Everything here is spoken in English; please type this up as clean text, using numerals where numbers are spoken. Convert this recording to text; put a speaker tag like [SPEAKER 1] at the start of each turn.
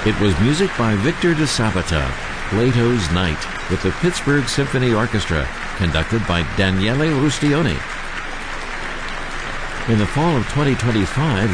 [SPEAKER 1] It was music by Victor de Sabata, Plato's Night, with the Pittsburgh Symphony Orchestra, conducted by Daniele Rustioni. In the fall of 2025,